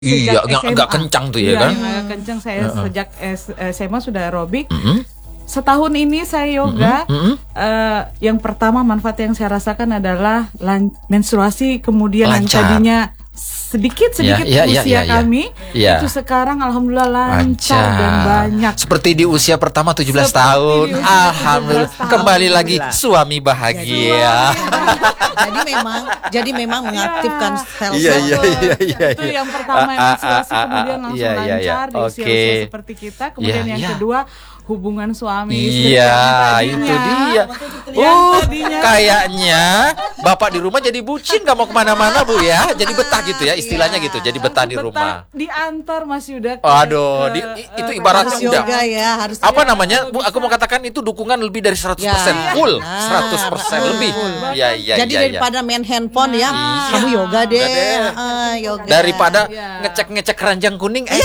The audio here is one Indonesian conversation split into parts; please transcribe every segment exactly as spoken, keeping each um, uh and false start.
Iya, Sejak yang S M A. agak kencang tuh ya Iya, kan? yang agak kencang saya Heeh. sejak S- SMA sudah aerobik. Mm-mm. Setahun ini saya yoga. Mm-mm. eh, yang pertama manfaat yang saya rasakan adalah lan- menstruasi, kemudian yang Lancar. tadinya sedikit sedikit Ya, ya, ya, usia ya, ya. kami Ya. itu sekarang alhamdulillah lancar, dan banyak. Seperti di usia pertama tujuh belas Seperti tahun. di usia Alhamdulillah. tujuh belas tahun. Kembali lagi suami bahagia. Jadi memang jadi memang mengaktifkan sel Iya, sel. iya, iya, iya. Itu yang pertama yang Ah, ah, menstruasi, ah, ah, kemudian ah. langsung Iya, iya, iya. lancar di Oke. usia-usia seperti kita. Kemudian Iya, yang iya. kedua hubungan suami istri Iya, yang tadinya- itu dia. yang Uh, tadinya- kayaknya bapak di rumah jadi bucin, gak mau kemana-mana bu ya. Jadi betah gitu ya, istilahnya gitu. Jadi betah di Betah rumah. diantar Mas Yuda ke- Aduh, ke- di- i- itu eh, ibaratnya Harus udah. yoga ya, harus Apa Iya, namanya? kalau Bu, aku bisa. mau katakan itu dukungan lebih dari seratus persen Ya. full, Nah, seratus persen betul. lebih. Iya, iya, Jadi iya, iya. daripada main handphone ya, Iya. kamu yoga deh. Yoga deh. Ah, yoga. Daripada Iya. ngecek-ngecek keranjang kuning, eh,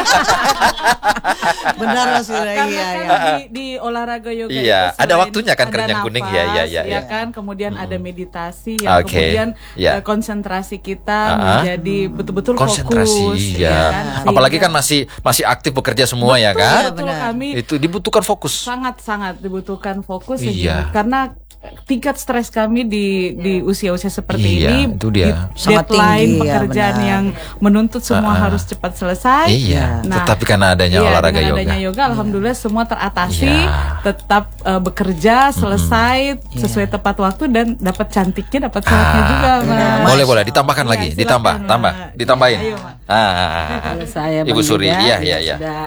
Benar Mas Yuda, Karena iya kan ya. di, di olahraga yoga Iya, itu ada selain waktunya kan ada keranjang kuning, nafas, iya, iya, iya, ya iya. kan, kemudian ada meditasi yang Oke, kemudian iya. eh, konsentrasi kita Ah, ah. menjadi betul-betul konsentrasi fokus, ya. kan? Apalagi Sehingga- kan masih masih aktif bekerja semua ya Betul, kan? betul, Benar. kami Itu dibutuhkan fokus. sangat-sangat dibutuhkan fokus Iya. sehingga- karena tingkat stres kami di di usia-usia seperti Iya, ini, itu dia. di- Sangat deadline tinggi, ya, pekerjaan benar. yang menuntut semua Ah, ah. harus cepat selesai. Iya, Nah, tetapi karena adanya iya, olahraga dengan yoga. adanya yoga, alhamdulillah semua teratasi, Iya. tetap eh, bekerja selesai sesuai tepat waktu dan dapat cantiknya, dapat sehatnya Ah, juga, Mas. boleh boleh ditambahkan Iya, lagi, silakan, ditambah, Mas. tambah, ditambahin. Iya, Mas. Ah, ah, ah, ah. Kalau saya Ibu Bang Suri, Yuda, iya, ya iya, iya. sudah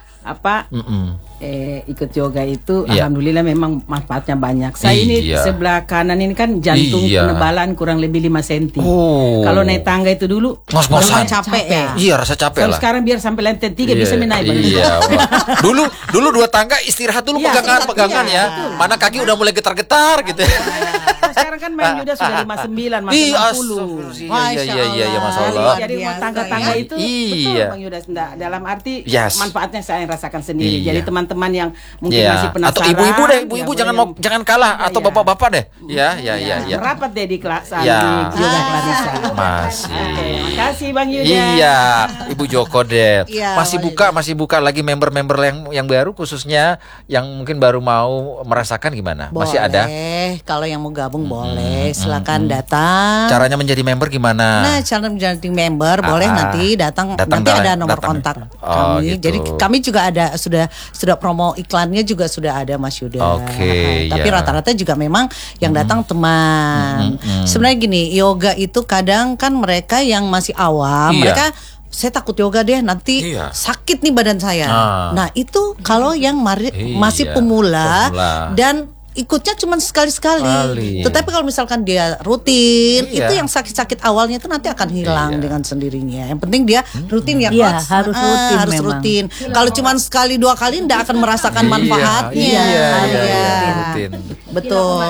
apa Mm-mm. eh, ikut yoga itu Iya. alhamdulillah memang manfaatnya banyak. Saya ini Iya. sebelah kanan ini kan jantung Iya. penebalan kurang lebih lima sentimeter. Oh. Kalau naik tangga itu dulu Ngos-ngosan. orang capek ya. Iya, rasa capek Kalau lah. sekarang biar sampai lantai tiga Iya, bisa menaik Bang Yuda. Iya. wah. dulu dulu dua tangga istirahat dulu Iya, pegangan istirahat, pegangan iya, ya. betul. Mana kaki udah mulai getar-getar gitu. Kalau sekarang kan Bang Yuda sudah lima puluh sembilan masuk Iya, enam puluh. astagfirullah. Iya, iya, iya, iya, Masya Masya Allah. Allah. Jadi mau Biasa, tangga-tangga ya. itu Iya. betul Bang Yuda Nda- dalam arti Yes. manfaatnya saya rasakan sendiri. Iya. Jadi teman-teman yang mungkin Iya. masih penasaran Atau ibu-ibu deh, ibu-ibu ya jangan boleh- mau jangan kalah Iya, atau iya. bapak-bapak deh. Ya, ya, ya, ya. Merapat deh di kelas Ya. di yoga Clarissa. Masih. Terima kasih Bang Yuda. Iya, Ibu Joko deh. Iya, masih Bang buka, masih buka lagi member-member yang yang baru khususnya yang mungkin baru mau merasakan gimana? Masih ada? Boleh, kalau yang mau gabung boleh, silakan datang. Caranya menjadi member gimana? Nah, cara menjadi member Ah, boleh ah. nanti datang, Datang nanti dari- ada nomor datang. kontak Oh, kami. gitu. Jadi kami juga ada sudah sudah promo iklannya juga sudah ada Mas Yuda. Oke, Tapi ya. rata-rata juga memang yang datang teman. Hmm, hmm. Sebenarnya gini, yoga itu kadang kan mereka yang masih awam, Iya. mereka saya takut yoga deh nanti Iya. sakit nih badan saya. Ah. Nah, itu kalau yang mari- Iya, masih pemula, pemula. dan ikutnya cuma sekali-sekali. Sekali. Tetapi kalau misalkan dia rutin, Iya. itu yang sakit-sakit awalnya itu nanti akan hilang Iya. dengan sendirinya. Yang penting dia rutin ya, Iya, Coach. harus Ah, rutin harus memang. rutin. Kalau cuma sekali dua kali ndak akan merasakan Iya, manfaatnya. Iya, iya, Iya. iya, rutin. Betul.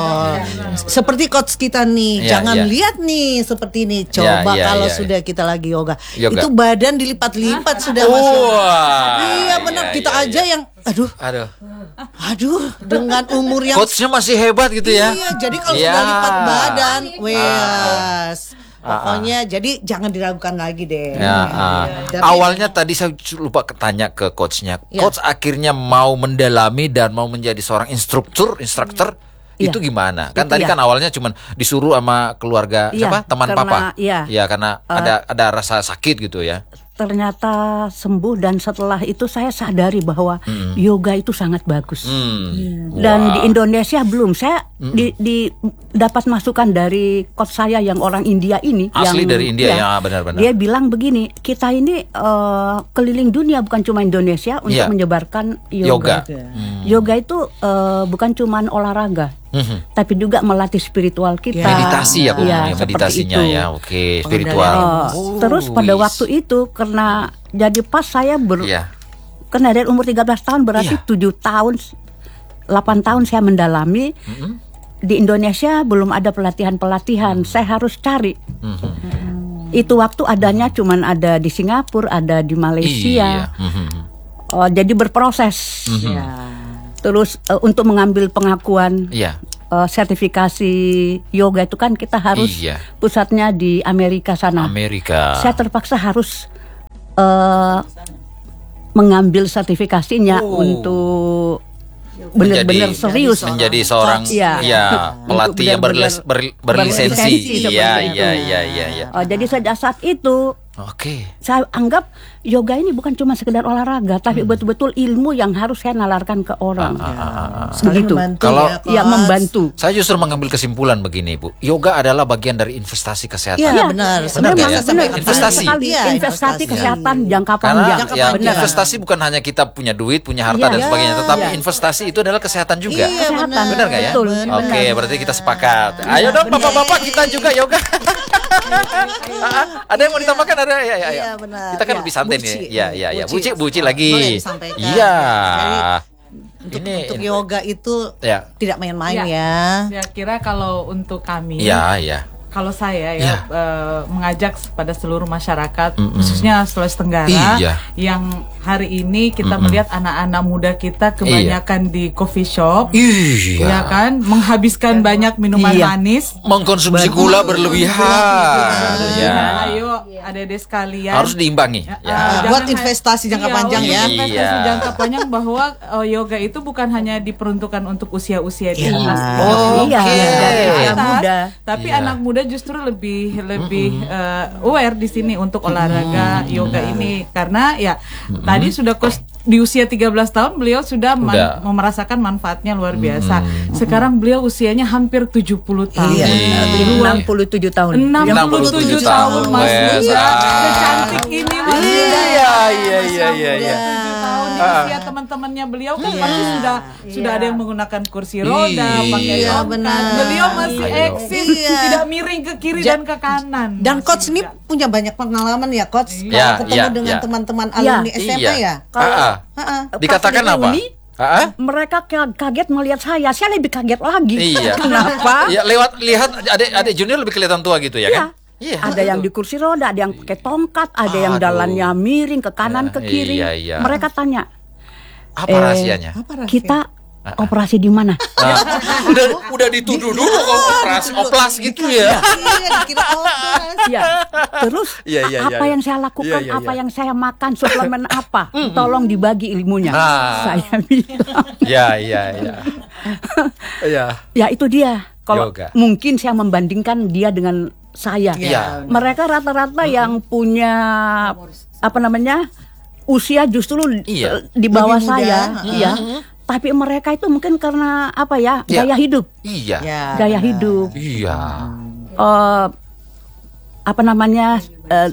Seperti coach kita nih, Iya, jangan iya. lihat nih seperti ini. Coba iya, kalau iya, sudah kita lagi yoga, Yoga. itu badan dilipat-lipat sudah Mas. Wah, Iya benar, iya, kita iya, aja iya. yang aduh, Aduh, aduh dengan umur yang coachnya masih hebat gitu ya. Iya, jadi kalau Iya. sudah lipat badan, wes. Ah, ah. Pokoknya jadi jangan diragukan lagi deh. Ya, ah. Tapi- awalnya tadi saya lupa tanya ke coachnya. Ya. Coach akhirnya mau mendalami dan mau menjadi seorang instruktur, instruktur. Iya. Itu gimana? Kan Itu tadi ya. kan awalnya cuman disuruh sama keluarga Iya, siapa? Teman karena- papa. iya. Ya karena Eh, ada ada rasa sakit gitu ya. Ternyata sembuh, dan setelah itu saya sadari bahwa yoga itu sangat bagus. Hmm. Dan Wah. di Indonesia belum. Saya di, di dapat masukan dari coach saya yang orang India ini. Asli yang, dari India, ya, benar-benar. Dia bilang begini, kita ini eh, keliling dunia bukan cuma Indonesia untuk Iya. menyebarkan Yoga. yoga. Hmm. Yoga itu eh, bukan cuma olahraga, Mhm. tapi juga melatih spiritual kita. Meditasi ya, Iya, ya, seperti meditasinya itu. ya. Oke, spiritual. Oh, Oh, terus pada wis. waktu itu karena jadi pas saya ber Iya. karena dari umur tiga belas tahun berarti Iya. tujuh tahun delapan tahun saya mendalami. Mhm. Di Indonesia belum ada pelatihan-pelatihan, saya harus cari. Mhm. Itu waktu adanya cuman ada di Singapura, ada di Iya. Malaysia. Mhm. Oh, jadi berproses. Mhm. Ya. Terus eh, untuk mengambil pengakuan Iya. eh, sertifikasi yoga itu kan kita harus Iya. pusatnya di Amerika sana. Amerika. Saya terpaksa harus eh, mengambil sertifikasinya Oh. untuk benar-benar Menjadi- serius menjadi seorang Coach, ya. ya Untuk pelatih yang berles- ber- berlisensi. berlisensi Iya, seperti iya, itu. iya, iya, iya. Oh, jadi sejak saat itu Oke. saya anggap yoga ini bukan cuma sekedar olahraga, tapi Hmm. betul-betul ilmu yang harus saya nalarkan ke orang. Saling Begitu. membantu Kalau- ya, Ya, Coach. membantu. Saya justru mengambil kesimpulan begini, Bu. Yoga adalah bagian dari investasi kesehatan. Iya, Iya, benar. benar Sebenarnya nggak ya? sampai Benar. Investasi. sekali. Iya, investasi kesehatan jangka Karena panjang. Jangka ya, panjang. investasi bukan hanya kita punya duit, punya harta Iya. dan sebagainya, tetapi Iya. investasi itu adalah kesehatan juga. Iya, Kesehatan. Benar nggak ya? Betul, Oke, benar. berarti kita sepakat. Ayo dong, bapak-bapak kita juga yoga. Ada yang mau ditambahkan? Ada ya, ya, ya. Iya, benar. Kita kan Iya, lebih santai buci. nih. Iya, iya, iya. Buci. Buci, buci lagi. Boleh disampaikan. Iya. Untuk, Ini untuk yoga itu ya. tidak main-main Ya. ya. Ya kira kalau untuk kami, Iya, iya. kalau saya ya Ya. eh, mengajak pada seluruh masyarakat, Mm-mm. khususnya Sulawesi Tenggara, Iya. yang hari ini kita Mm-mm. melihat anak-anak muda kita kebanyakan di coffee shop, Iya. ya kan, menghabiskan banyak minuman Iya. manis. Mengkonsumsi gula berlebihan. Ya. Ayo, adik-adik sekalian. Harus diimbangi. Ya, Ya. ah, Buat jangan investasi ha- jangka iya, panjang untuk ya. Investasi Iya. jangka panjang bahwa eh, yoga itu bukan hanya diperuntukkan untuk usia-usia di Iya. atas Oh, Iya, oke. dari di usia atas, muda. tapi Iya. anak muda justru lebih lebih eh, aware di sini untuk olahraga yoga ini karena ya tadi sudah kos di usia tiga belas tahun beliau sudah man- Udah. merasakan manfaatnya luar biasa. Sekarang beliau usianya hampir tujuh puluh tahun. Iya. enam puluh tujuh tahun. enam enam puluh puluh tujuh tujuh tahun Mas tahun. Muda. Wes. Secantik ini Mas Muda. Iya, iya, iya, iya, iya. tujuh tahun di Ah. usia teman-temannya beliau kan Iya. pasti sudah sudah ada yang menggunakan kursi roda, Iya, pakai tongkat. benar. Beliau masih Ayo. eksis, Iya. tidak miring ke kiri Ja- dan ke kanan. Dan Mas coach ini Muda. punya banyak pengalaman ya, coach. Iya, Kalau ketemu iya, dengan iya. teman-teman Iya. alumni S M A Iya. ya. Kalau- Ah, ah. Ha-ha. Dikatakan Pas di apa? uni, Ah, ah? mereka ka- kaget melihat saya. Saya lebih kaget lagi. Iya. Kenapa? Ya lewat lihat adik adik junior lebih kelihatan tua gitu ya Iya. kan? Iya. Ada yang di kursi roda, ada yang pakai tongkat, ada yang Aduh. jalannya miring ke kanan Ya, ke kiri. iya, iya. Mereka tanya, Apa Eh, rahasianya? Apa rasanya? kita operasi di mana? Ah, udah udah dituduh dulu kok operasi oplas gitu ya. Iya, dikira operasi. Ya, terus Iya, iya, apa iya. yang saya lakukan, Iya, iya, apa iya. yang saya makan, suplemen apa, tolong dibagi ilmunya. Ah. Saya bilang, Ya, iya, iya. Iya. ya itu dia. Kalau Yoga. mungkin saya membandingkan dia dengan saya. Iya. Mereka rata-rata yang punya apa namanya usia justru Iya. eh, di bawah Lebih muda. saya, Heeh. iya. Tapi mereka itu mungkin karena apa ya, Iya. gaya hidup, Iya. Ya, gaya benar. hidup. Iya. eh apa namanya eh,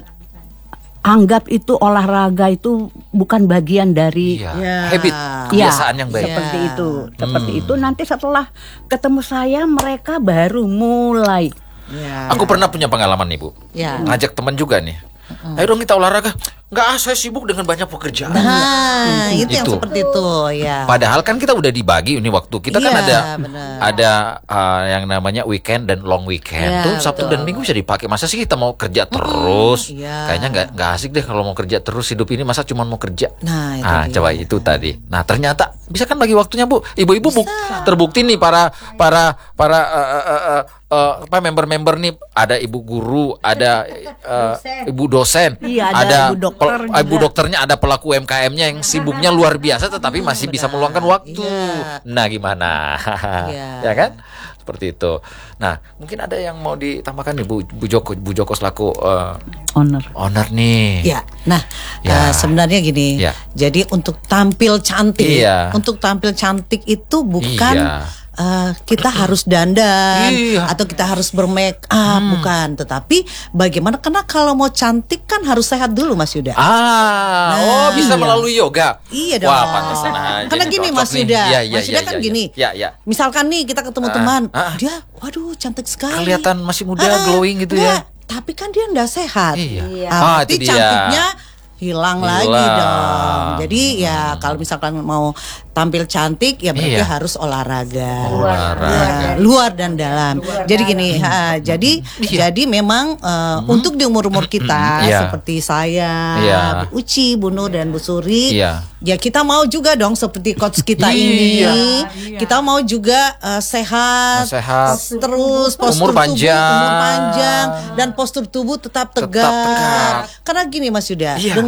anggap itu olahraga itu bukan bagian dari Iya. Ya. Habit, Ya, kebiasaan yang baik. seperti Ya. itu, seperti Hmm. itu. Nanti setelah ketemu saya mereka baru mulai. Ya. Aku pernah punya pengalaman nih, Bu. Ya. Ngajak teman juga nih. Ayo dong kita olahraga. Enggak, ah, saya sibuk dengan banyak pekerjaan. Nah, itu yang Itu. seperti itu ya. Padahal kan kita udah dibagi ini waktu. Kita kan Iya, ada benar. ada uh, yang namanya weekend dan long weekend. Iya, Tuh Sabtu betul. dan Minggu bisa dipakai. Masa sih kita mau kerja terus? iya. Kayaknya nggak nggak asik deh kalau mau kerja terus hidup ini. Masa cuma mau kerja? Nah, itu Ah, dia. coba itu tadi. Nah, ternyata bisa kan bagi waktunya, Bu. Ibu-ibu bu, terbukti nih para para para uh, uh, uh, uh, uh, apa member-member nih, ada ibu guru, ada uh, ibu dosen, Iya, ada ibu dokter pel- juga. ibu dokternya, ada pelaku U M K M-nya yang sibuknya luar biasa tetapi masih bisa meluangkan waktu. Iya. Nah, gimana? Iya. Ya kan? Seperti itu. Nah, mungkin ada yang mau ditambahkan nih Bu, Bu Joko, Bu Joko selaku uh, Owner. owner nih. Ya, nah Ya. eh, sebenarnya gini, Ya. jadi untuk tampil cantik, Iya. untuk tampil cantik itu bukan Iya. eh, kita harus dandan Iya. Hmm. atau kita harus bermake up, bukan. Tetapi bagaimana? Karena kalau mau cantik kan harus sehat dulu, Mas Yuda. Ah, oh bisa iya. melalui yoga. Iya dong. Wah, pantesan aja. Karena nih, gini cocok Mas nih. Yuda, Iya, iya, Mas Yuda iya, kan iya, gini. Iya, iya. Misalkan nih kita ketemu Ah, teman, ah. dia, waduh cantik sekali. Kelihatan masih muda, Ah, glowing gitu ya. enggak, tapi kan dia enggak sehat. Iya. Ah, Ah, berarti itu dia. cantiknya hilang, lagi Hilang. dong. Jadi ya kalau misalkan mau tampil cantik ya berarti Iya. harus olahraga. Olahraga. Ya, luar dan dalam. jadi gini, ha, jadi Iya. jadi memang eh, untuk di umur-umur kita Iya. seperti saya, Iya. Bu Uci, Bu Nur dan Bu Suri, Iya. ya kita mau juga dong seperti coach kita Iya. ini. Iya. Kita mau juga eh, sehat, Sehat. terus postur Umur panjang. tubuh umur panjang dan postur tubuh tetap Tetap tegak. tegak. Karena gini Mas Yuda, Iya. dengan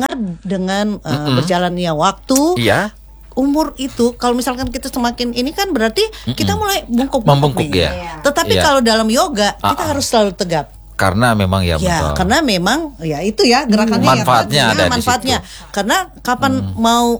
Karena dengan uh, berjalannya waktu, Iya. umur itu kalau misalkan kita semakin ini kan berarti kita mulai bungkuk Membungkuk, nih. ya. Tetapi Iya. kalau dalam yoga kita Ah, ah. harus selalu tegap. Karena memang ya, Ya, betul. karena memang ya itu ya gerakannya Manfaatnya ya, ada di manfaatnya. situ. Karena kapan mau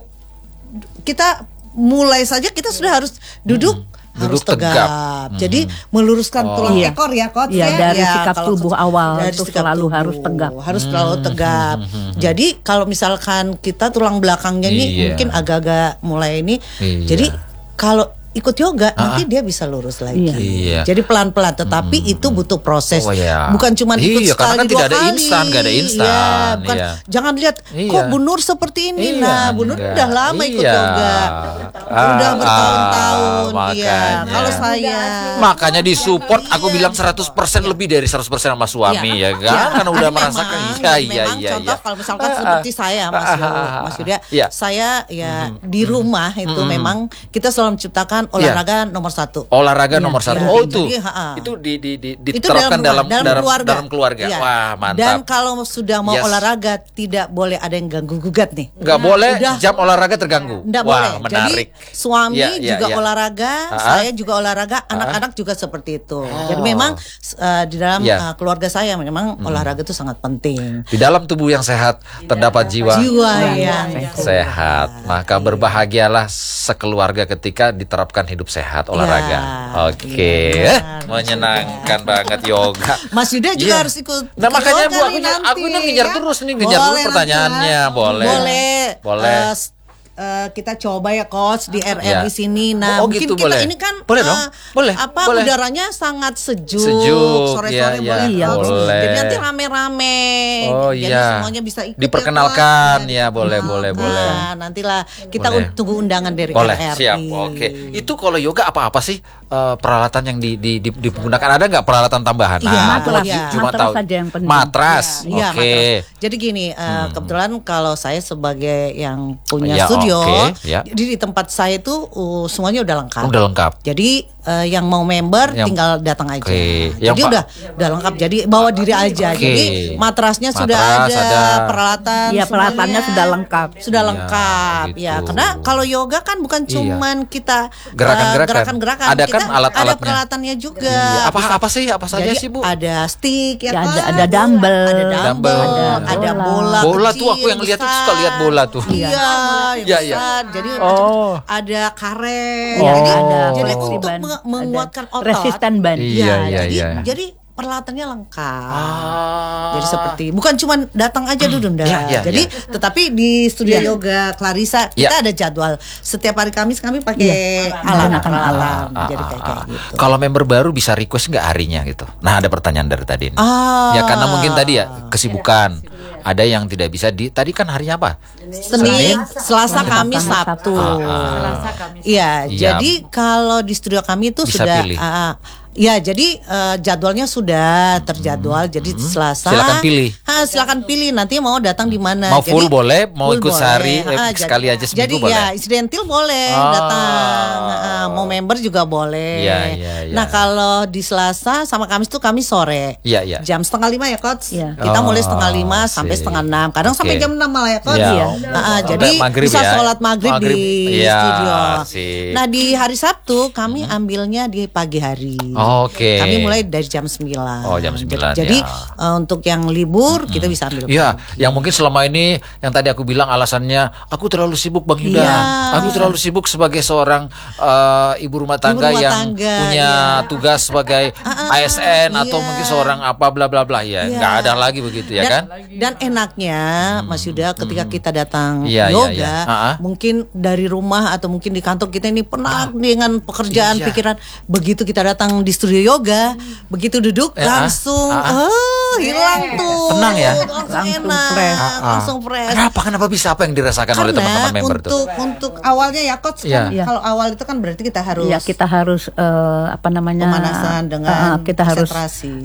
kita mulai saja kita sudah harus duduk harus Duduk tegap. tegap. Jadi meluruskan tulang Iya. ekor ya, coach Iya, ya. dari Ya, sikap kalau tubuh se- awal dari itu sikap selalu tubuh. harus tegap. Harus selalu tegap. Jadi kalau misalkan kita tulang belakangnya nih Iya. mungkin agak-agak mulai ini. Iya. Jadi kalau ikut yoga nanti dia bisa lurus lagi. Iya. Jadi pelan-pelan, tetapi itu butuh proses. Oh, iya. Bukan cuma ikut Iya, karena sekali kan dua tidak ada kali. instan, nggak ada instan. Iya, bukan, Iya. jangan lihat Iya. kok Bu Nur seperti ini. Iya, Nah, Bu Nur enggak. udah lama ikut Iya. yoga. Ah, udah bertahun-tahun ah, dia. makanya. Kalau saya Makanya disupport aku Iya, bilang seratus persen lebih dari seratus persen sama suami ya kan? Ya, Karena udah jadi merasakan memang, iya jadi iya memang iya contoh iya. kalau misalkan Ah, seperti ah. saya Mas Ah, Yu, ah, ah, Mas ah. Yuda, Iya. saya ya di rumah itu memang kita selalu menciptakan olahraga nomor satu. Olahraga nomor satu. Iya. Oh itu, Jadi, ha-ha. itu di, di, di, Itu diterapkan dalam rumah, dalam keluarga. dalam keluarga. Iya. Wah mantap. Dan kalau sudah mau Yes. olahraga tidak boleh ada yang ganggu gugat nih. Nggak boleh Udah. jam olahraga terganggu. Nggak Wah boleh. menarik. Jadi suami Iya, iya, juga iya. olahraga, Ah. saya juga olahraga, anak-anak juga seperti itu. Jadi memang uh, di dalam Iya. uh, keluarga saya memang olahraga itu sangat penting. Di dalam tubuh yang sehat terdapat jiwa Jiwa yang sehat. Maka berbahagialah sekeluarga ketika diterapkan hidup sehat olahraga. Oke, Iya, Eh, benar. menyenangkan banget yoga. Mas Yuda juga Iya. harus ikut. Nah, makanya, yoga Bu, aku nih ny- aku nanti, udah ngejar ya. terus nih, ngejar dulu Boleh nanti pertanyaannya. ya. Boleh. Boleh. Boleh. Eh, s- eh, kita coba ya coach di R R Iya. di sini. Nah, Oh, mungkin gitu, kita boleh. ini kan Boleh eh, dong. Boleh, Apa boleh. udaranya sangat sejuk. Sejuk, Sore-sore iya, iya. boleh, Iya, coach. boleh. Jadi nanti rame-rame. Oh Jadi iya. semuanya bisa ikut. Diperkenalkan, ya, ya, Coach. boleh, boleh, boleh. Nah, nantilah kita Boleh. tunggu undangan dari Boleh, R R. siap. Oke. Itu kalau yoga apa-apa sih eh, peralatan yang di, di, di- digunakan? Ada nggak peralatan tambahan? Iya, Ah, matras. iya. Cuma Matras tahu. saja yang penting. Matras. Iya, Oke. Hmm. matras. Jadi gini, eh, kebetulan kalau saya sebagai yang punya Ya, studio, oke, ya. jadi di tempat saya itu uh, semuanya udah lengkap. Udah lengkap. Jadi eh, yang mau member Yang- tinggal datang aja. Oke. Jadi Yang Pak- udah udah lengkap. Jadi bawa diri aja. Oke. Jadi matrasnya sudah Matras ada, ada. peralatan. Iya, peralatannya semuanya sudah lengkap. Sudah Iya, lengkap. gitu. Ya, karena kalau yoga kan bukan Iya. cuman kita Gerakan-gerakan. eh, gerakan-gerakan. Ada Kita kan alat-alatnya. Ada peralatannya juga. Iya. Apa Bisa- apa sih? Apa saja Jadi sih, Bu? ada stick ya, Ya, kan? ada- ada dumbbell. ada Dumbbell. dumbbell, ada Bola. bola. Bola kecil, tuh aku yang lihat tuh besar. suka lihat bola tuh. Iya, yang Iya, iya. besar. Jadi Oh. ada karet. Iya, jadi, ada jadi flexi untuk band, menge- ada menguatkan otot. resisten band. Iya, Iya, iya, jadi, iya. jadi peralatannya lengkap. Ah. Jadi seperti bukan cuma datang aja dulu enggak. Iya, iya, Jadi iya. tetapi di studio yoga Clarissa kita Iya. ada jadwal. Setiap hari Kamis kami pakai alat Menggunakan peralatan. Ah, Jadi ah, kayak, ah, kayak ah. gitu. Kalau member baru bisa request nggak harinya gitu? Nah ada pertanyaan dari tadi. Nih. Ah. Ya karena mungkin tadi ya kesibukan. Ada yang tidak bisa di. Tadi kan harinya apa? Senin, Selasa, Kamis, Kamis, Sabtu. Selasa, Kamis. Iya, Iya. jadi kalau di studio kami itu Bisa sudah pilih. ah, ya, jadi eh, jadwalnya sudah terjadwal. Jadi Selasa. Silakan pilih. Ah, silakan pilih nanti mau datang di mana. Mau full Jadi, boleh, mau full ikut sehari, eh, Ah, sekali jadi- aja seminggu jadi, boleh. ya, insidentil boleh Ah. datang. Ah, mau member juga boleh. Iya, iya, iya. Nah, kalau di Selasa sama Kamis tuh kami sore. Iya, iya. Jam setengah lima ya, Coach. Iya. Kita mulai setengah Oh, lima sampai sip. setengah enam. Kadang Oke. sampai jam enam malah ya, Coach. Iya. Iya. Ah, ah, Sampai jadi maghrib bisa ya. sholat maghrib, Maghrib. di Iya, studio. sip. Nah, di hari Sabtu kami ambilnya di pagi hari. Oke. Kami mulai dari jam sembilan. Oh, jam sembilan, Jadi ya. eh, untuk yang libur kita bisa ambil. Iya, yang mungkin selama ini yang tadi aku bilang alasannya aku terlalu sibuk Bang Yuda. Iya. Aku terlalu sibuk sebagai seorang eh, ibu rumah tangga rumah yang tangga, punya iya. tugas sebagai A S N atau iya. mungkin seorang apa bla bla bla ya. Iya. Nggak ada lagi begitu ya dan, kan? dan enaknya Mas Yuda ketika kita datang Iya, iya, yoga iya. Ah, ah. mungkin dari rumah atau mungkin di kantor kita ini penat dengan pekerjaan Iya. pikiran, begitu kita datang di studio yoga begitu duduk Eh, ah. langsung Ah, ah. oh, hilang tuh Tenang ya? langsung, Langsung enak fresh. Ah, ah. langsung fresh. Kenapa? Kenapa bisa apa yang dirasakan oleh Karena teman-teman member tuh? untuk untuk awalnya ya coach kan Iya. kalau awal itu kan berarti kita harus Iya, kita harus eh, apa namanya? pemanasan dengan eh, kita harus konsentrasi.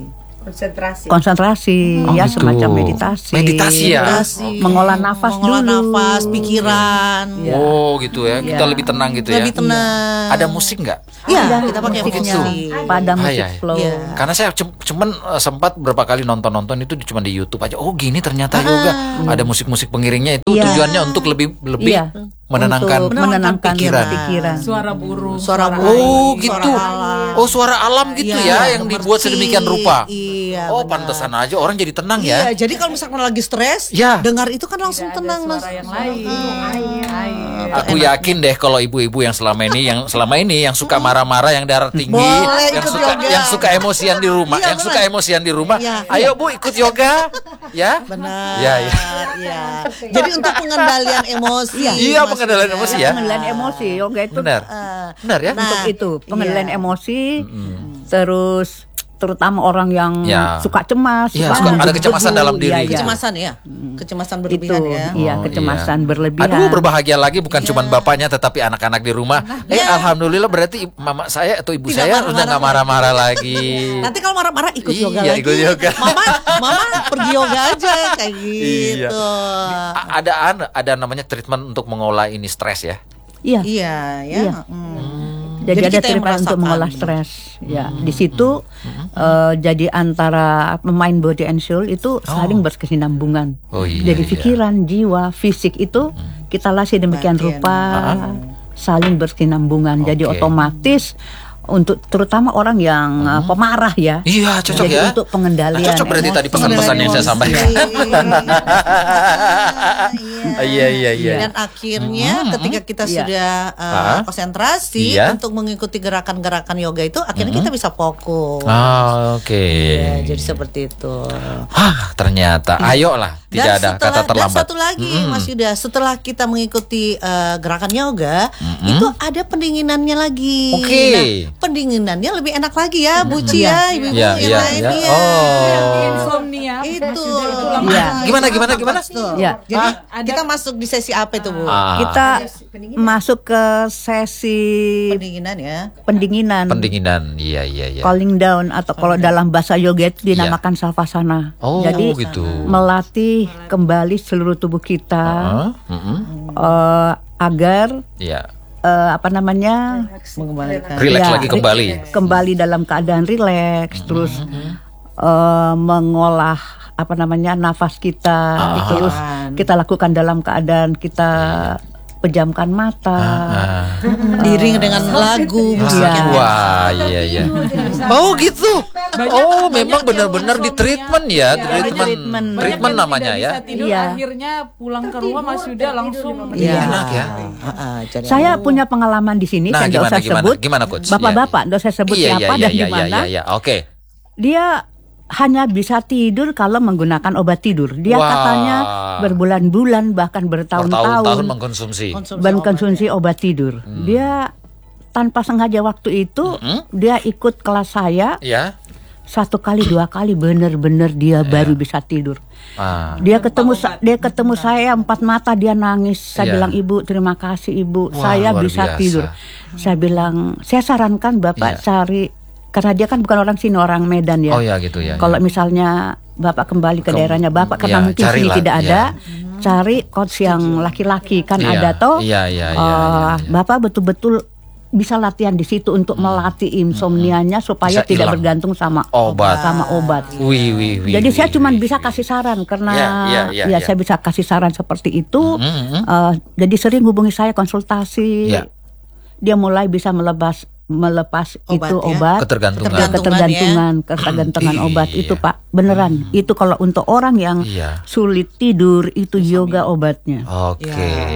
Konsentrasi. konsentrasi, Oh, ya gitu. semacam meditasi. Meditasi ya? Meditasi. Mengolah nafas mengolah dulu. nafas, pikiran. Iya. Oh gitu ya, kita Iya. lebih tenang gitu ya. Lebih tenang. Ada musik nggak? Iya, kita pakai musiknya, musik. pada Ah, musik iya, iya. flow. Iya. Karena saya cum- cuman uh, sempat berapa kali nonton-nonton itu di- cuma di YouTube aja. Oh gini ternyata yoga. Ada musik-musik pengiringnya itu Iya. tujuannya untuk lebih lebih Iya. menenangkan. Untuk menenangkan pikiran. pikiran. Suara burung, Suara suara burung. Oh angin. gitu. Suara alam. Oh suara alam gitu Iya, ya yang gemercik. dibuat sedemikian rupa. Iya, Oh benar. pantesan aja orang jadi tenang Iya, ya. jadi kalau misalkan lagi stres, Ya. dengar itu kan langsung Tidak ada tenang. suara langsung. yang lain. Air. Aku yakin deh kalau ibu-ibu yang selama ini yang selama ini yang suka marah-marah, yang darah tinggi, Boleh yang ikut suka yoga. yang suka emosian di rumah, Iya, yang suka benar. emosian di rumah. Iya. Ayo Bu ikut yoga, ya. Benar. Ya, ya. Iya. Jadi untuk pengendalian emosi. Iya, maksudnya. pengendalian emosi ya. Pengendalian emosi, yoga itu Benar. Eh, Benar ya? Nah, untuk itu pengendalian iya. emosi, terus terutama orang yang Ya. suka cemas, Iya, suka- ada menggebu-gebu, kecemasan dalam diri. iya, iya. Kecemasan ya. Kecemasan itu, berlebihan ya. iya, Oh, kecemasan iya. berlebihan. Aduh berbahagia lagi bukan cuma bapaknya tetapi anak-anak di rumah. Eh alhamdulillah berarti i- mama saya atau ibu Tidak saya marah-marah udah nggak lagi. marah-marah lagi. Nanti kalau marah-marah ikut yoga Iya, lagi. ikut yoga. Mama, mama pergi yoga aja kayak Iya. gitu. A- ada an- ada namanya treatment untuk mengolah ini stres ya. Iya. Iya, ya. Iya. Hmm. Jadi, Jadi ada kita yang treatment untuk merasakan. mengolah stres. Ya, di situ eh, jadi antara pemain body and soul itu saling berkesinambungan. Oh, iya, Jadi iya. pikiran, jiwa, fisik itu kita latih demikian Bagian. rupa saling berkesinambungan. Jadi Oke. otomatis untuk terutama orang yang eh, pemarah ya. Iya cocok Jadi ya. untuk pengendalian. Nah, cocok berarti emosi. tadi pesan-pesan yang saya sampaikan. Iya iya iya. Dan akhirnya ketika kita Iya. sudah uh, Ah. konsentrasi Iya. untuk mengikuti gerakan-gerakan yoga itu, akhirnya kita bisa fokus. Ah, oke. Ya, jadi seperti itu. Hah, ternyata. Ayolah, tidak Dan ada setelah- kata terlambat. Dan satu lagi, Mas Yuda, setelah kita mengikuti uh, gerakan yoga, itu ada pendinginannya lagi. Oke. Nah, pendinginannya lebih enak lagi ya, Bu Ci ya, ibu-ibu Iya, yang iya, lain iya. ya. Oh. Insomnia. Itu. Iya. Gimana, gimana, gimana? Tuh. Ya. Jadi kita masuk di sesi apa itu, Bu? Ah, Kita masuk ke sesi Pendinginan ya. pendinginan. pendinginan. Iya iya iya. Calling down atau kalau dalam bahasa yoga itu dinamakan savasana. Oh, Jadi gitu. melatih kembali seluruh tubuh kita Hah? Mm-mm. eh, agar Iya. eh, apa namanya Mengembalikan. Relax ya, lagi ri- kembali. kembali dalam keadaan rileks, terus eh, mengolah apa namanya nafas kita, terus kita lakukan dalam keadaan kita pejamkan mata. Ah. Diiring dengan lagu musiknya. Wah, iya iya. Oh gitu. Oh, memang benar-benar di treatment ya, treatment. treatment. Treatment namanya tidak ya. bisa tidur, Iya. akhirnya pulang ke rumah Mas Yuda langsung Iya. Enak ya. Ah, ah, jadi- Saya punya pengalaman di sini, Nah, saya nggak gimana, usah gimana? sebut. Gimana, Coach? Bapak-bapak, nggak usah sebut Iya, iya, siapa iya, dan iya, di iya, mana. iya, iya. Oke. Dia hanya bisa tidur kalau menggunakan obat tidur. Dia Wah. katanya berbulan-bulan bahkan Bertahun-tahun bertahun-tahun mengkonsumsi. mengkonsumsi obat tidur. Dia tanpa sengaja waktu itu dia ikut kelas saya Ya. satu kali dua kali benar-benar dia baru bisa tidur. Ah. Dia ketemu sa- dia ketemu saya empat mata dia nangis. Saya Iya. bilang ibu terima kasih ibu Wah, saya luar bisa biasa. tidur. Saya bilang saya sarankan bapak Iya. cari karena dia kan bukan orang sini orang Medan ya. Oh ya gitu ya. Kalau misalnya bapak kembali ke Kem- daerahnya bapak karena ya, mungkin sini carilah, tidak ya. ada, cari coach yang laki-laki kan Iya, ada toh. iya, iya, iya, Eh, iya, iya. Bapak betul-betul bisa latihan di situ untuk melatih insomnianya supaya Bisa tidak hilang. bergantung sama Obat. sama obat. Wih, wih, wih. Jadi wih, saya cuma wih, bisa wih. kasih saran karena Ya, ya, ya, ya, ya. saya bisa kasih saran seperti itu. Mhm. Eh, jadi sering hubungi saya konsultasi. Ya. Dia mulai bisa melepas melepas Obat itu ya. obat. Ketergantungan. ketergantungan ketergantungan Iya. obat itu Pak beneran itu kalau untuk orang yang Iya. sulit tidur itu yoga obatnya. Oke.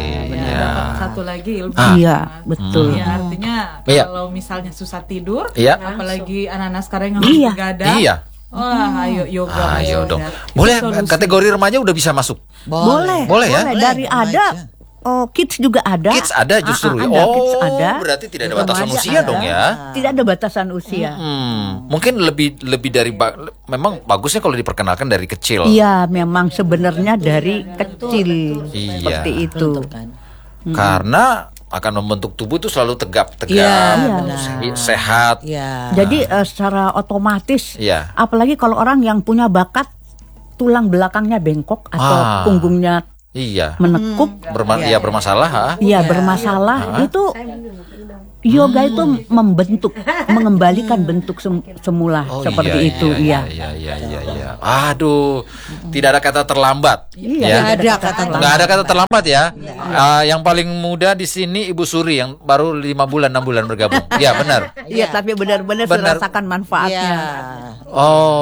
Ya. satu lagi ilmu. Iya betul. Ya, artinya Iya. kalau misalnya susah tidur, Iya. apalagi anak-anak sekarang yang Iya. begadang, Iya. wah ayo yoga. Mas Ayo Yuda. dong. Itu Boleh solusi. kategori remaja udah bisa masuk. Boleh, Boleh ya? Dari Boleh, ada, remaja. oh kids juga ada. Kids ada justru. Ah, ah, ada, oh, kids ada. berarti tidak ada batasan Remaja usia ada. dong ya. Tidak ada batasan usia. Hmm, mungkin lebih lebih dari ba- memang bagusnya kalau diperkenalkan dari kecil. Iya, memang sebenarnya dari kecil Iya. seperti itu. Kan. Karena akan membentuk tubuh itu selalu tegap, tegap, Iya, se- sehat. Ya. Jadi eh, secara otomatis, Iya. apalagi kalau orang yang punya bakat tulang belakangnya bengkok atau Ah. punggungnya Iya. menekuk, Berma- ya bermasalah, ha? ya bermasalah, itu yoga itu membentuk, mengembalikan bentuk sem- semula Oh, seperti iya, itu, iya, iya. iya, iya, iya, iya. Aduh, tidak ada kata terlambat. Iya, ya. Nggak ada kata Nggak ada kata terlambat ya. Ah, yang paling muda di sini Ibu Suri yang baru lima bulan enam bulan bergabung. Iya benar. Iya, tapi benar-benar Benar. merasakan manfaatnya. Ya.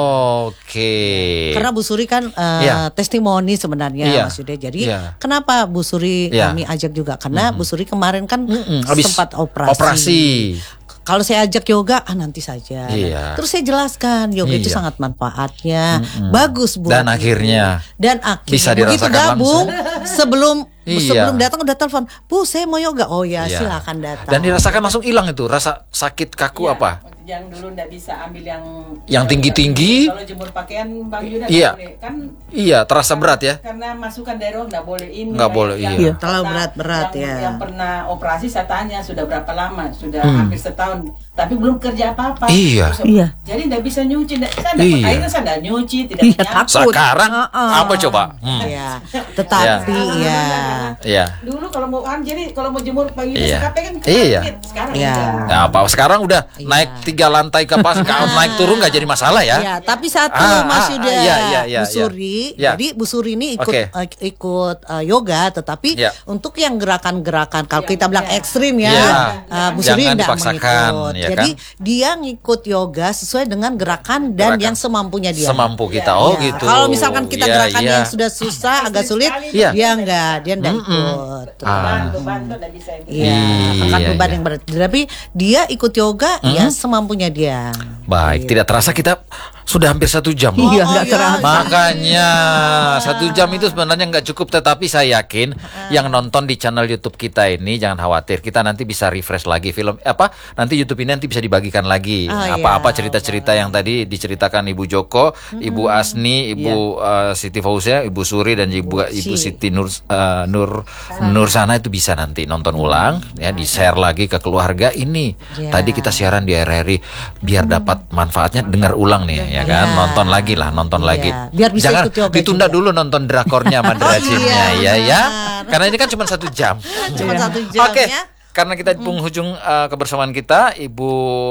Oke. Karena Bu Suri kan uh, Iya. testimoni sebenarnya Iya. Mas Yuda. Jadi Iya. kenapa Bu Suri Iya. kami ajak juga? Karena Bu Suri kemarin kan Mm-mm, habis sempat operasi. operasi. Kalau saya ajak yoga, ah nanti saja. Iya. Terus saya jelaskan yoga itu Iya. sangat manfaatnya, bagus buat Dan akhirnya dan akhirnya bisa begitu dirasakan gabung sebelum Iya. sebelum datang udah telepon, Bu saya mau yoga. Oh ya Iya. silakan datang. Dan dirasakan langsung hilang itu rasa sakit kaku Iya, apa? Yang dulu nggak bisa ambil yang Yang tinggi-tinggi. Kalau jemur pakaian Bang Yuda Iya. nggak boleh. Kan Iya, terasa berat ya. karena masukan dari orang nggak boleh ini. Nggak kayak boleh, yang iya. Terlalu pernah- berat-berat, yang, ya. Yang pernah operasi saya tanya sudah berapa lama? Sudah Hmm. hampir setahun. Tapi belum kerja apa-apa. Iya. Terus, Iya. Jadi nggak bisa nyuci. Nggak- Saya dapat Iya. air saya nggak nyuci, tidak Iya, menyapu. takut. Sekarang Heeh. apa coba? Hmm. Ya, tetapi ya. Iya. Dulu kalau mau kan jadi kalau mau jemur Bang Yuda Iya. sekape kan Iya. sakit. Sekarang Iya. enggak. Nah, apa sekarang udah Iya. naik tiga lantai ke pas, kalau naik turun nggak jadi masalah ya? Ya, tapi satu Ah, Mas ah, Yuda, ah, iya, iya, iya, Bu Suri. iya. Jadi Bu Suri ini ikut Oke. eh, ikut eh, yoga, tetapi Iya. untuk yang gerakan-gerakan kalau Iya, kita bilang iya. ekstrim ya, Iya. eh, Bu Suri Jangan tidak dipaksakan, mengikut. ya Jadi kan? dia ngikut yoga sesuai dengan gerakan dan Gerakan. yang semampunya dia. Semampu kita. Oh Ya, gitu. Kalau misalkan kita Iya, gerakan iya. yang sudah susah, agak sulit, Iya. dia enggak, dia enggak Mm-mm. ikut. Beban, beban tuh nggak bisa ini. Iya, angkat Iya, beban iya. yang berat. Tapi dia ikut yoga ya semampunya dia. Baik, tidak terasa kita sudah hampir satu jam. loh. Iya, Oh, nggak iya. terasa. Makanya satu jam itu sebenarnya nggak cukup, tetapi saya yakin yang nonton di channel YouTube kita ini jangan khawatir, kita nanti bisa refresh lagi film apa nanti YouTube ini nanti bisa dibagikan lagi Oh, apa-apa iya. cerita-cerita yang tadi diceritakan Ibu Joko, Ibu Asni, Ibu uh, Siti Fauzia, Ibu Suri dan Ibu Ibu Siti Nur uh, Nur Nur Sana itu bisa nanti nonton ulang ya, di share lagi ke keluarga ini. Iya. Tadi kita siaran di R R I biar dapat manfaatnya, dengar ulang nih ya kan, Iya. nonton lagi lah, nonton Iya. lagi. Biar bisa Jangan ikut yoga ditunda juga. dulu nonton drakornya sama dracimnya iya, ya ya. benar. Karena ini kan cuma satu jam. Cuma satu jam Oke. ya. Karena kita di penghujung uh, kebersamaan kita, Ibu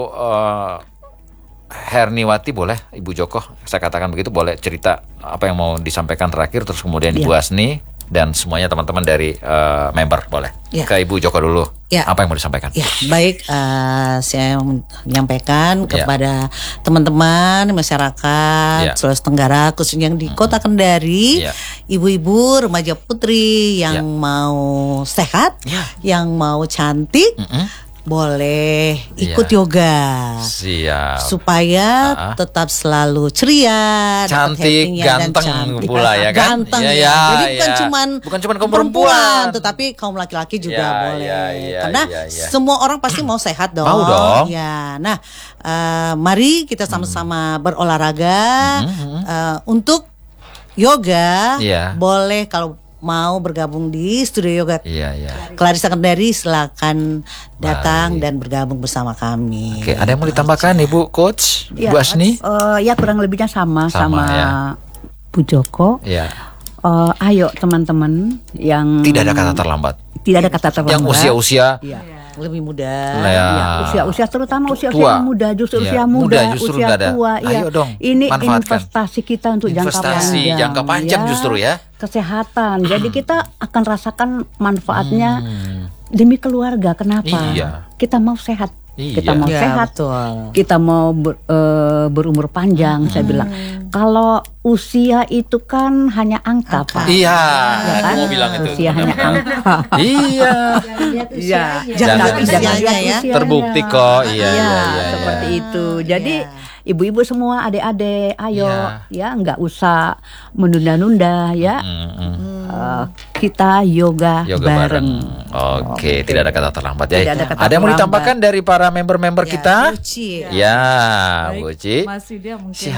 uh, Herniwati boleh, Ibu Joko, saya katakan begitu, boleh cerita apa yang mau disampaikan terakhir, terus kemudian Ibu Iya. Asni dan semuanya teman-teman dari uh, member boleh. Iya. Ke Ibu Joko dulu. Iya. Apa yang mau disampaikan? Ya, baik, eh, saya menyampaikan Ya. kepada teman-teman masyarakat Ya. Sulawesi Tenggara, khususnya yang di Kota Kendari, Ya. ibu-ibu, remaja putri yang Ya. mau sehat, Ya. yang mau cantik, Mm-mm. boleh ikut Ya. yoga. Siap. Supaya Ah. tetap selalu ceria, dapat Cantik, happy-nya dan ganteng cantik. pula ya kan? Ganteng Iya, ya. iya, Jadi bukan iya. cuman Bukan cuman kaum perempuan. tetapi kaum laki-laki juga Ya, boleh. ya, ya, Karena ya, ya. semua orang pasti mau sehat dong. Mau dong. Ya. Nah, eh, mari kita sama-sama berolahraga eh, untuk yoga. Iya. Boleh kalau mau bergabung di studio yoga Iya, iya. Clarissa Kendari, silakan datang Baik. dan bergabung bersama kami. Oke, ada yang mau ditambahkan Ibu Coach? Ya, Ibu Asni? eh, ya kurang lebihnya sama Sama, sama, ya. Bu Joko. Iya. Eh, ayo teman-teman yang Tidak ada kata terlambat. tidak ada kata terlambat. Yang usia-usia Iya. Lebih muda. Nah, ya. Ya, usia-usia terutama usia-usia Tua. yang muda, justru Iya, usia muda muda, justru usia nggak ada. tua. Ayo Iya. dong, Ini manfaatkan. investasi kita untuk jangka Investasi panjang. jangka panjang justru ya. Kesehatan. Jadi kita akan rasakan manfaatnya demi keluarga. Kenapa? Hmm. Iya. Kita mau sehat. Iya. Kita mau Ya, sehat. betul. Kita mau ber- eh, berumur panjang. Saya bilang kalau usia itu kan hanya angka, Pak. Iya, Ya aku kan? mau bilang itu. Usia hanya angka. Iya. Iya, Jangan lihat usianya ya. Terbukti kok. Iya, iya, iya. seperti iya. itu. Jadi ibu-ibu semua, adik-adik, ayo Iya. ya nggak usah menunda-nunda ya. Mm, mm. Eh, kita yoga, Yoga bareng. Oke, tidak ada kata terlambat ya. Tidak ada kata Ada yang mau terlambat. ditambahkan dari para member-member kita? Suci. Ya, Baik, Bu Ci. Mas Yuda mungkin Siap.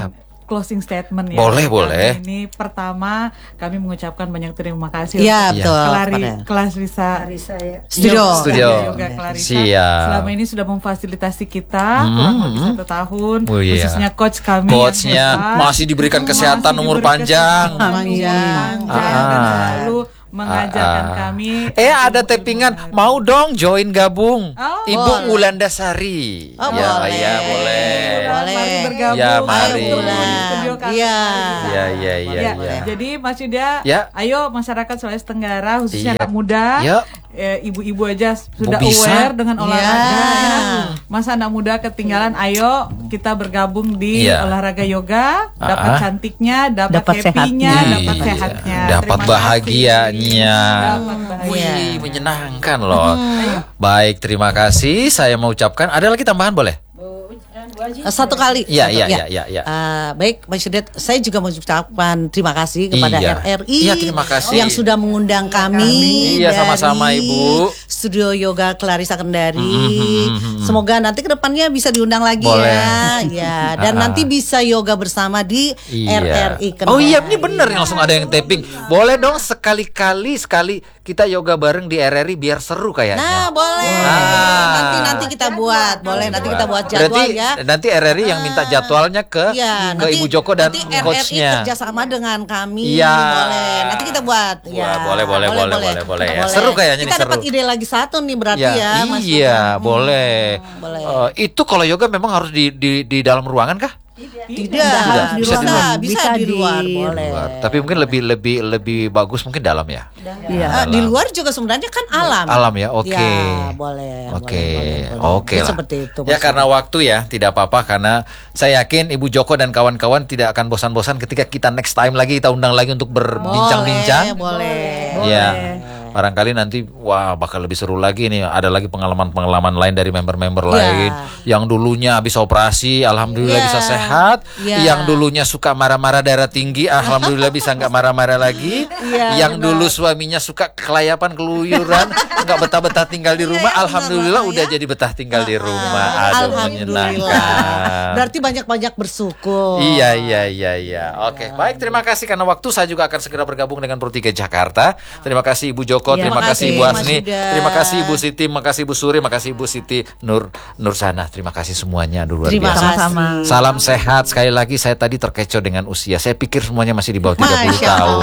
closing statement ya. Boleh, Kami boleh. Ini pertama kami mengucapkan banyak terima kasih Iya, untuk betul. Kelari, Pada- Clarissa Studio. Studio. Yoga Clarissa. Siap. Selama ini sudah memfasilitasi kita kurang lebih satu tahun. Oh, iya. Khususnya coach kami. yang Coachnya hebat. masih diberikan kesehatan, Masih umur diberi panjang. kesehatan, umur Panjang. panjang, dan Ah. selalu mengajarkan Ah, ah. kami. Eh ada tappingan, mau dong join gabung. Oh, Ibu boleh. Wulandasari. Oh, ya, boleh. ya boleh. Boleh. Mari bergabung. Ya, Ayo mari. bertemu di studio kami. Iya. Ya, ya, ya, Ya, ya. jadi Mas Yuda, Ya. ayo masyarakat Sulawesi Tenggara khususnya Iya. anak muda, Ya. eh, ibu-ibu aja sudah bisa. aware dengan olahraga. Iya. Ya. Masa anak muda ketinggalan, ayo kita bergabung di Iya. olahraga yoga, dapat Ah. cantiknya, dapat, Dapat happy-nya, sehatnya. dapat Iya. sehatnya, Dapat Terima kasih. bahagianya. Dapat bahagia. Wih, menyenangkan loh. Baik, terima kasih. Saya mau ucapkan. Ada lagi tambahan boleh? Bu, eh, Bu Haji. Uh, Satu kali. Iya, Satu, iya, ya. iya, iya, iya. Uh, baik, Mas Yudet, saya juga mengucapkan terima kasih kepada Iya. R R I Iya, terima kasih. yang sudah mengundang kami. Iya, dari sama-sama, Ibu. Studio Yoga Clarissa Kendari. Mhm. Semoga nanti ke depannya bisa diundang lagi Boleh. ya. Ya, dan Ah. nanti bisa yoga bersama di Iya. R R I Kendari. Oh iya, ini bener nih, langsung ada yang tapping. Boleh dong sekali-kali sekali kita yoga bareng di R R I biar seru kayaknya. Nah, boleh. Ah. Nanti nanti kita buat, boleh nanti kita buat Berarti jadwal ya. nanti R R I yang minta jadwalnya ke Iya, ke Ibu Joko dan nanti R R I coachnya. kerjasama dengan kami. Iya. Boleh. Nanti kita buat. Wah, Ya, boleh, boleh, boleh, boleh, boleh ya. Seru kayaknya nih, Kita dapat seru. ide lagi satu nih berarti ya, Mas iya, Yuda. boleh. Hmm, boleh. Eh, itu kalau yoga memang harus di di di dalam ruangan kah? Tidak, Tidak. bisa, Bisa di bisa, luar. bisa, Bisa di di luar, boleh. Luar. Tapi mungkin lebih lebih lebih bagus mungkin dalam ya. Iya. Ah, di luar juga sebenarnya kan alam. Alam ya, oke. Ya, boleh. Oke, boleh, boleh, boleh. oke Ya, lah. seperti itu. Ya Mas karena Yuda. waktu ya tidak apa-apa karena saya yakin Ibu Joko dan kawan-kawan tidak akan bosan-bosan ketika kita next time lagi kita undang lagi untuk berbincang-bincang. Boleh, boleh. Ya. Barangkali nanti wah bakal lebih seru lagi nih. Ada lagi pengalaman-pengalaman lain dari member-member Ya. lain yang dulunya habis operasi alhamdulillah Ya. bisa sehat, Ya. yang dulunya suka marah-marah darah tinggi alhamdulillah bisa nggak marah-marah lagi. Ya, yang dulu suaminya suka kelayapan keluyuran, nggak betah-betah tinggal di rumah, ya, alhamdulillah benar, udah ya. jadi betah tinggal di rumah. Ah, Aduh Alhamdulillah. menyenangkan. Berarti banyak-banyak bersyukur. Iya iya iya iya. Oke, baik terima kasih karena waktu saya juga akan segera bergabung dengan Pro tiga Jakarta. Terima kasih Ibu Joko, Iya. terima Terima kasih kasih, Ibu Mas Asni, Yuda. terima kasih Ibu Siti, terima kasih Ibu Suri, terima kasih Ibu Siti Nur Nursana. Terima kasih semuanya, aduh luar Terima biasa. kasih. Sama-sama. Salam sehat sekali lagi. Saya tadi terkecoh dengan usia. Saya pikir semuanya masih di bawah tiga puluh Masya tahun.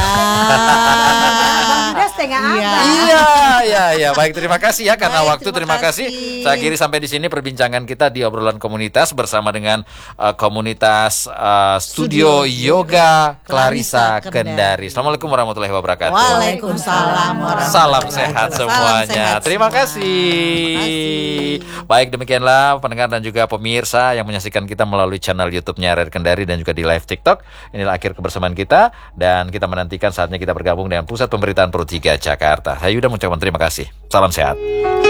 Allah. setengah Iya. Iya, iya, iya. Baik, terima kasih ya karena Baik, waktu. terima Terima kasih. kasih. Saya akhiri sampai di sini perbincangan kita di obrolan komunitas bersama dengan uh, komunitas uh, Studio Yoga Clarissa Kendari. Assalamualaikum warahmatullahi wabarakatuh. Waalaikumsalam warahmatullahi Salam wabarakatuh. sehat Salam semuanya. sehat Terima semua. kasih. Terima kasih. Baik, demikianlah pendengar dan juga pemirsa yang menyaksikan kita melalui channel YouTube-nya R R Kendari dan juga di live TikTok. Inilah akhir kebersamaan kita dan kita menantikan saatnya kita bergabung dengan Pusat Pemberitaan Pro tiga Jakarta. Saya Yuda mengucapkan terima kasih. Salam sehat.